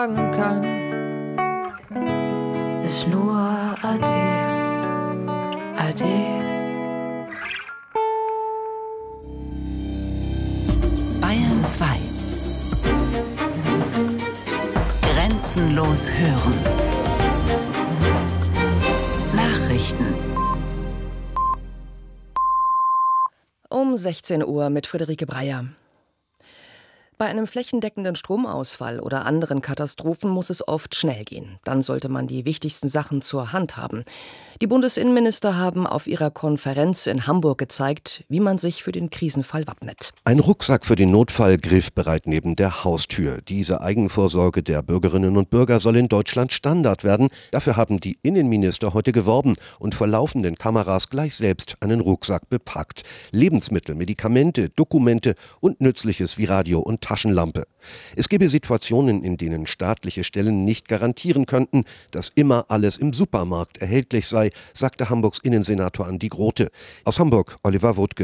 sagen kann, ist nur Ade, Ade. Bayern 2. Grenzenlos hören. Nachrichten. Um 16 Uhr mit Friederike Breyer. Bei einem flächendeckenden Stromausfall oder anderen Katastrophen muss es oft schnell gehen. Dann sollte man die wichtigsten Sachen zur Hand haben. Die Bundesinnenminister haben auf ihrer Konferenz in Hamburg gezeigt, wie man sich für den Krisenfall wappnet. Ein Rucksack für den Notfall griffbereit neben der Haustür. Diese Eigenvorsorge der Bürgerinnen und Bürger soll in Deutschland Standard werden. Dafür haben die Innenminister heute geworben und vor laufenden Kameras gleich selbst einen Rucksack bepackt. Lebensmittel, Medikamente, Dokumente und Nützliches wie Radio und Taschenlampe. Es gebe Situationen, in denen staatliche Stellen nicht garantieren könnten, dass immer alles im Supermarkt erhältlich sei, sagte Hamburgs Innensenator Andi Grote. Aus Hamburg, Oliver Wuttke.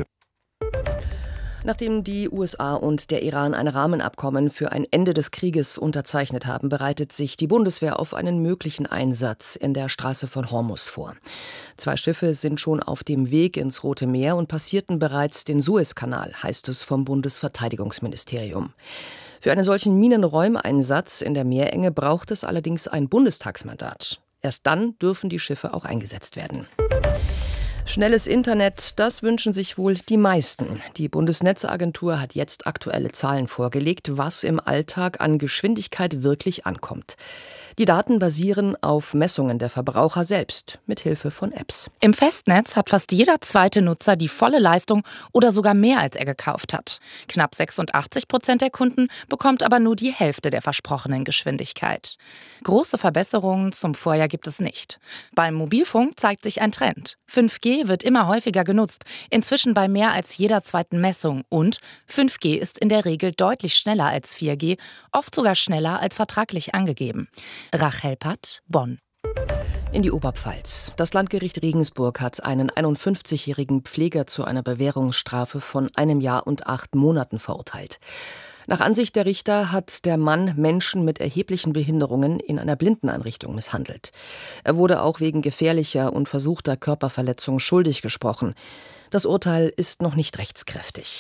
Nachdem die USA und der Iran ein Rahmenabkommen für ein Ende des Krieges unterzeichnet haben, bereitet sich die Bundeswehr auf einen möglichen Einsatz in der Straße von Hormuz vor. 2 Schiffe sind schon auf dem Weg ins Rote Meer und passierten bereits den Suezkanal, heißt es vom Bundesverteidigungsministerium. Für einen solchen Minenräumeinsatz in der Meerenge braucht es allerdings ein Bundestagsmandat. Erst dann dürfen die Schiffe auch eingesetzt werden. Schnelles Internet, das wünschen sich wohl die meisten. Die Bundesnetzagentur hat jetzt aktuelle Zahlen vorgelegt, was im Alltag an Geschwindigkeit wirklich ankommt. Die Daten basieren auf Messungen der Verbraucher selbst, mit Hilfe von Apps. Im Festnetz hat fast jeder zweite Nutzer die volle Leistung oder sogar mehr, als er gekauft hat. Knapp 86% der Kunden bekommt aber nur die Hälfte der versprochenen Geschwindigkeit. Große Verbesserungen zum Vorjahr gibt es nicht. Beim Mobilfunk zeigt sich ein Trend. 5G wird immer häufiger genutzt, inzwischen bei mehr als jeder zweiten Messung. Und 5G ist in der Regel deutlich schneller als 4G, oft sogar schneller als vertraglich angegeben. Rachel Patt, Bonn. In die Oberpfalz. Das Landgericht Regensburg hat einen 51-jährigen Pfleger zu einer Bewährungsstrafe von 1 Jahr und 8 Monaten verurteilt. Nach Ansicht der Richter hat der Mann Menschen mit erheblichen Behinderungen in einer Blindeneinrichtung misshandelt. Er wurde auch wegen gefährlicher und versuchter Körperverletzung schuldig gesprochen. Das Urteil ist noch nicht rechtskräftig.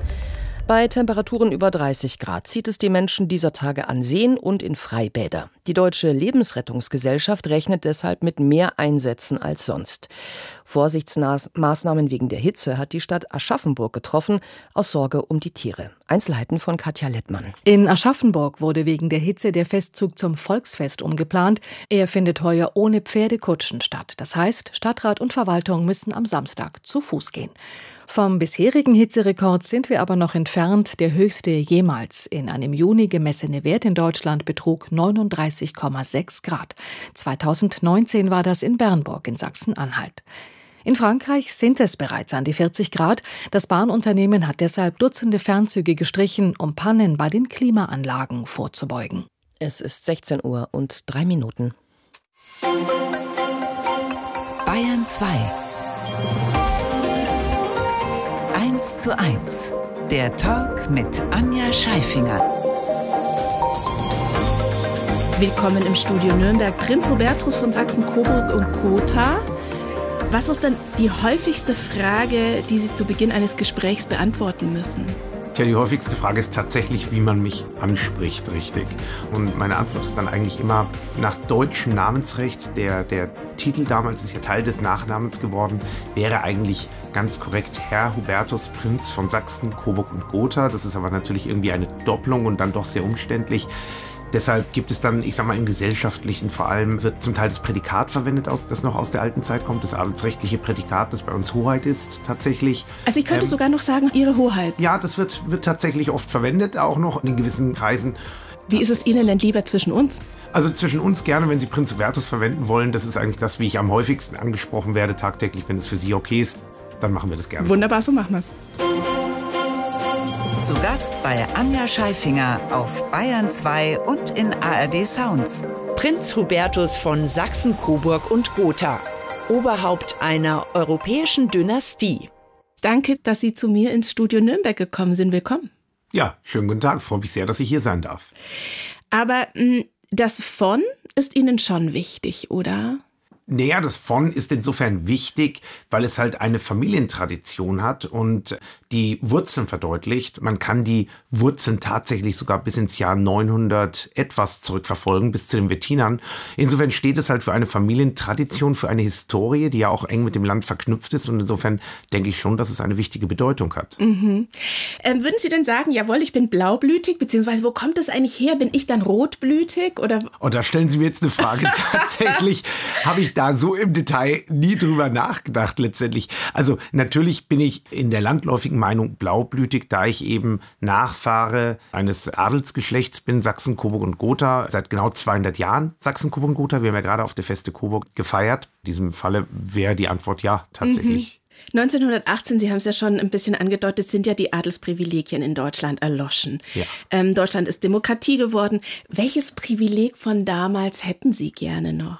Bei Temperaturen über 30 Grad zieht es die Menschen dieser Tage an Seen und in Freibäder. Die Deutsche Lebensrettungsgesellschaft rechnet deshalb mit mehr Einsätzen als sonst. Vorsichtsmaßnahmen wegen der Hitze hat die Stadt Aschaffenburg getroffen, aus Sorge um die Tiere. Einzelheiten von Katja Lettmann. In Aschaffenburg wurde wegen der Hitze der Festzug zum Volksfest umgeplant. Er findet heuer ohne Pferdekutschen statt. Das heißt, Stadtrat und Verwaltung müssen am Samstag zu Fuß gehen. Vom bisherigen Hitzerekord sind wir aber noch entfernt. Der höchste jemals in einem Juni gemessene Wert in Deutschland betrug 39,6 Grad. 2019 war das in Bernburg in Sachsen-Anhalt. In Frankreich sind es bereits an die 40 Grad. Das Bahnunternehmen hat deshalb Dutzende Fernzüge gestrichen, um Pannen bei den Klimaanlagen vorzubeugen. Es ist 16 Uhr und 3 Minuten. Bayern 2. 1:1. Der Talk mit Anja Scheifinger. Willkommen im Studio Nürnberg, Prinz Hubertus von Sachsen-Coburg und Gotha. Was ist denn die häufigste Frage, die Sie zu Beginn eines Gesprächs beantworten müssen? Tja, die häufigste Frage ist tatsächlich, wie man mich anspricht, richtig. Und meine Antwort ist dann eigentlich immer nach deutschem Namensrecht. Der Titel damals ist ja Teil des Nachnamens geworden, wäre eigentlich ganz korrekt Herr Hubertus, Prinz von Sachsen, Coburg und Gotha. Das ist aber natürlich irgendwie eine Doppelung und dann doch sehr umständlich. Deshalb gibt es dann, ich sag mal, im Gesellschaftlichen vor allem wird zum Teil das Prädikat verwendet, das noch aus der alten Zeit kommt, das adelsrechtliche Prädikat, das bei uns Hoheit ist tatsächlich. Also ich könnte sogar noch sagen, Ihre Hoheit. Ja, das wird tatsächlich oft verwendet, auch noch in gewissen Kreisen. Wie ist es Ihnen denn lieber zwischen uns? Also zwischen uns gerne, wenn Sie Prinz Hubertus verwenden wollen. Das ist eigentlich das, wie ich am häufigsten angesprochen werde tagtäglich. Wenn es für Sie okay ist, dann machen wir das gerne. Wunderbar, so machen wir es. Zu Gast bei Anja Scheifinger auf Bayern 2 und in ARD Sounds. Prinz Hubertus von Sachsen-Coburg und Gotha, Oberhaupt einer europäischen Dynastie. Danke, dass Sie zu mir ins Studio Nürnberg gekommen sind. Willkommen. Ja, schönen guten Tag. Freue mich sehr, dass ich hier sein darf. Aber Das von ist Ihnen schon wichtig, oder? Naja, das von ist insofern wichtig, weil es halt eine Familientradition hat und die Wurzeln verdeutlicht. Man kann die Wurzeln tatsächlich sogar bis ins Jahr 900 etwas zurückverfolgen, bis zu den Wettinern. Insofern steht es halt für eine Familientradition, für eine Historie, die ja auch eng mit dem Land verknüpft ist. Und insofern denke ich schon, dass es eine wichtige Bedeutung hat. Mhm. Würden Sie denn sagen, jawohl, ich bin blaublütig, beziehungsweise wo kommt es eigentlich her? Bin ich dann rotblütig? Oder? Und da stellen Sie mir jetzt eine Frage. Tatsächlich habe ich da so im Detail nie drüber nachgedacht letztendlich. Also natürlich bin ich in der landläufigen Meinung blaublütig, da ich eben Nachfahre eines Adelsgeschlechts bin, Sachsen, Coburg und Gotha, seit genau 200 Jahren Sachsen, Coburg und Gotha. Wir haben ja gerade auf der Feste Coburg gefeiert. In diesem Falle wäre die Antwort ja, tatsächlich. 1918, Sie haben es ja schon ein bisschen angedeutet, sind ja die Adelsprivilegien in Deutschland erloschen. Ja. Deutschland ist Demokratie geworden. Welches Privileg von damals hätten Sie gerne noch?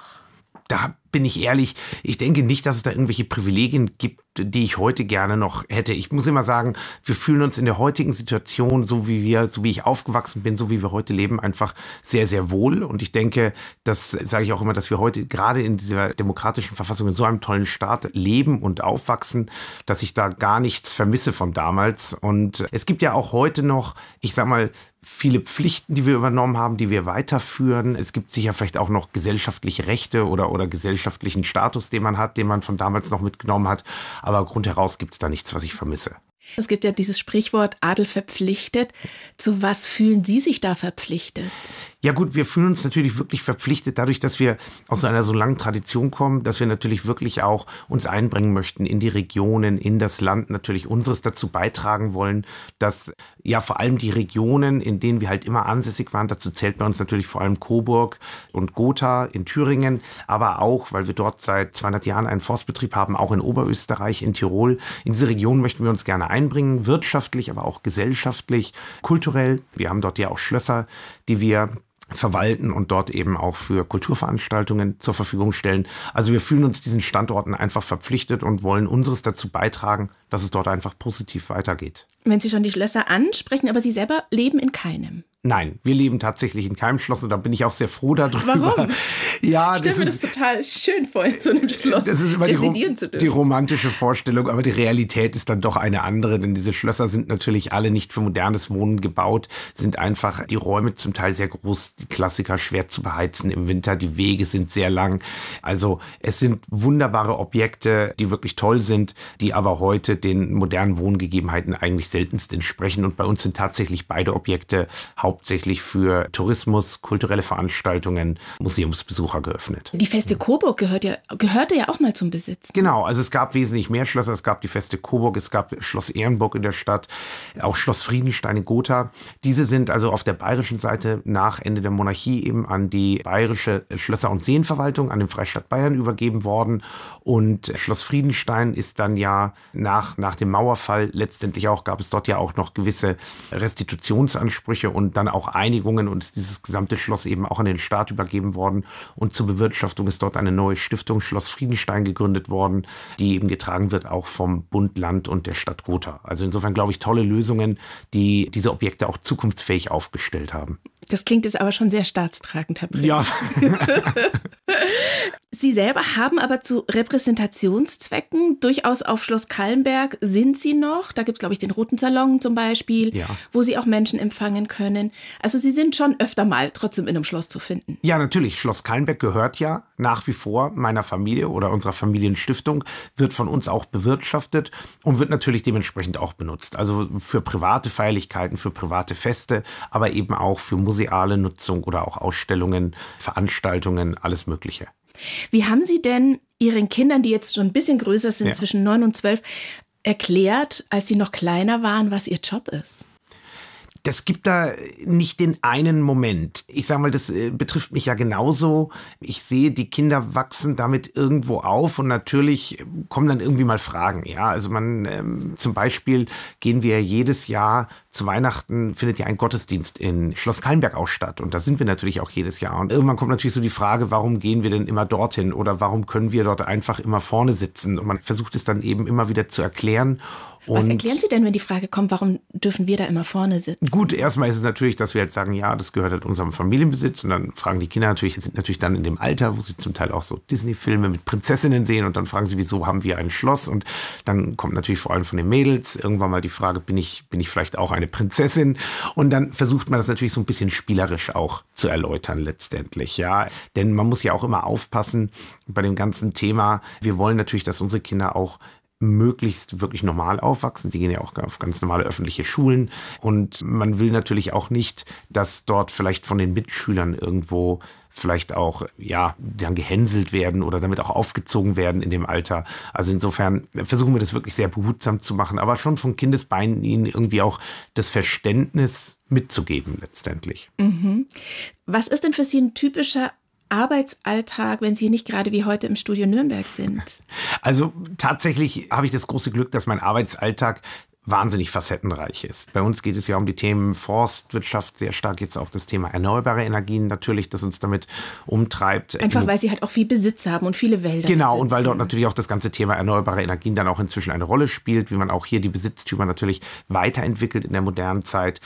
Da bin ich ehrlich, ich denke nicht, dass es da irgendwelche Privilegien gibt, die ich heute gerne noch hätte. Ich muss immer sagen, wir fühlen uns in der heutigen Situation, so wie ich aufgewachsen bin, so wie wir heute leben, einfach sehr, sehr wohl. Und ich denke, das sage ich auch immer, dass wir heute gerade in dieser demokratischen Verfassung in so einem tollen Staat leben und aufwachsen, dass ich da gar nichts vermisse von damals. Und es gibt ja auch heute noch, ich sag mal, viele Pflichten, die wir übernommen haben, die wir weiterführen. Es gibt sicher vielleicht auch noch gesellschaftliche Rechte oder gesellschaftlichen Status, den man hat, den man von damals noch mitgenommen hat. Aber grundheraus gibt es da nichts, was ich vermisse. Es gibt ja dieses Sprichwort Adel verpflichtet. Zu was fühlen Sie sich da verpflichtet? Ja gut, wir fühlen uns natürlich wirklich verpflichtet, dadurch, dass wir aus einer so langen Tradition kommen, dass wir natürlich wirklich auch uns einbringen möchten in die Regionen, in das Land, natürlich unseres dazu beitragen wollen, dass ja vor allem die Regionen, in denen wir halt immer ansässig waren, dazu zählt bei uns natürlich vor allem Coburg und Gotha in Thüringen, aber auch, weil wir dort seit 200 Jahren einen Forstbetrieb haben, auch in Oberösterreich, in Tirol. In diese Region möchten wir uns gerne einbringen, wirtschaftlich, aber auch gesellschaftlich, kulturell. Wir haben dort ja auch Schlösser, die wir verwalten und dort eben auch für Kulturveranstaltungen zur Verfügung stellen. Also wir fühlen uns diesen Standorten einfach verpflichtet und wollen unseres dazu beitragen, dass es dort einfach positiv weitergeht. Wenn Sie schon die Schlösser ansprechen, aber Sie selber leben in keinem. Nein, wir leben tatsächlich in keinem Schloss und da bin ich auch sehr froh darüber. Warum? Ja, ich stelle mir das total schön vor, in so einem Schloss das ist immer residieren zu dürfen. Die romantische Vorstellung, aber die Realität ist dann doch eine andere, denn diese Schlösser sind natürlich alle nicht für modernes Wohnen gebaut, sind einfach die Räume zum Teil sehr groß, die Klassiker schwer zu beheizen im Winter, die Wege sind sehr lang. Also es sind wunderbare Objekte, die wirklich toll sind, die aber heute den modernen Wohngegebenheiten eigentlich seltenst entsprechen und bei uns sind tatsächlich beide Objekte hauptsächlich für Tourismus, kulturelle Veranstaltungen, Museumsbesucher geöffnet. Die Feste Coburg gehörte ja auch mal zum Besitz. Genau, also es gab wesentlich mehr Schlösser. Es gab die Feste Coburg, es gab Schloss Ehrenburg in der Stadt, auch Schloss Friedenstein in Gotha. Diese sind also auf der bayerischen Seite nach Ende der Monarchie eben an die bayerische Schlösser- und Seenverwaltung, an den Freistaat Bayern übergeben worden. Und Schloss Friedenstein ist dann ja nach dem Mauerfall letztendlich auch, gab es dort ja auch noch gewisse Restitutionsansprüche und dann auch Einigungen und ist dieses gesamte Schloss eben auch an den Staat übergeben worden. Und zur Bewirtschaftung ist dort eine neue Stiftung Schloss Friedenstein gegründet worden, die eben getragen wird auch vom Bund, Land und der Stadt Gotha. Also insofern glaube ich tolle Lösungen, die diese Objekte auch zukunftsfähig aufgestellt haben. Das klingt jetzt aber schon sehr staatstragend, Herr Brehm. Ja. Sie selber haben aber zu Repräsentationszwecken durchaus auf Schloss Callenberg sind Sie noch. Da gibt es, glaube ich, den Roten Salon zum Beispiel, ja, wo Sie auch Menschen empfangen können. Also Sie sind schon öfter mal trotzdem in einem Schloss zu finden. Ja, natürlich. Schloss Callenberg gehört ja nach wie vor meiner Familie oder unserer Familienstiftung, wird von uns auch bewirtschaftet und wird natürlich dementsprechend auch benutzt. Also für private Feierlichkeiten, für private Feste, aber eben auch für museale Nutzung oder auch Ausstellungen, Veranstaltungen, alles Mögliche. Wie haben Sie denn Ihren Kindern, die jetzt schon ein bisschen größer sind, zwischen 9 und 12, erklärt, als sie noch kleiner waren, was ihr Job ist? Das gibt da nicht den einen Moment. Ich sage mal, das betrifft mich ja genauso. Ich sehe, die Kinder wachsen damit irgendwo auf und natürlich kommen dann irgendwie mal Fragen. Ja, also zum Beispiel gehen wir jedes Jahr zu Weihnachten, findet ja ein Gottesdienst in Schloss Callenberg auch statt und da sind wir natürlich auch jedes Jahr. Und irgendwann kommt natürlich so die Frage, warum gehen wir denn immer dorthin oder warum können wir dort einfach immer vorne sitzen? Und man versucht es dann eben immer wieder zu erklären. Was erklären Sie denn, wenn die Frage kommt, warum dürfen wir da immer vorne sitzen? Gut, erstmal ist es natürlich, dass wir halt sagen, ja, das gehört halt unserem Familienbesitz. Und dann fragen die Kinder sind natürlich dann in dem Alter, wo sie zum Teil auch so Disney-Filme mit Prinzessinnen sehen. Und dann fragen sie, wieso haben wir ein Schloss? Und dann kommt natürlich vor allem von den Mädels irgendwann mal die Frage, bin ich vielleicht auch eine Prinzessin? Und dann versucht man das natürlich so ein bisschen spielerisch auch zu erläutern letztendlich, ja. Denn man muss ja auch immer aufpassen bei dem ganzen Thema. Wir wollen natürlich, dass unsere Kinder auch möglichst wirklich normal aufwachsen. Sie gehen ja auch auf ganz normale öffentliche Schulen. Und man will natürlich auch nicht, dass dort vielleicht von den Mitschülern irgendwo vielleicht auch, dann gehänselt werden oder damit auch aufgezogen werden in dem Alter. Also insofern versuchen wir das wirklich sehr behutsam zu machen, aber schon von Kindesbeinen ihnen irgendwie auch das Verständnis mitzugeben letztendlich. Mhm. Was ist denn für Sie ein typischer Arbeitsalltag, wenn Sie nicht gerade wie heute im Studio Nürnberg sind? Also tatsächlich habe ich das große Glück, dass mein Arbeitsalltag wahnsinnig facettenreich ist. Bei uns geht es ja um die Themen Forstwirtschaft, sehr stark jetzt auch das Thema erneuerbare Energien natürlich, das uns damit umtreibt. Einfach weil Sie halt auch viel Besitz haben und viele Wälder. Genau, besitzen. und weil dort natürlich auch das ganze Thema erneuerbare Energien dann auch inzwischen eine Rolle spielt, wie man auch hier die Besitztümer natürlich weiterentwickelt in der modernen Zeit.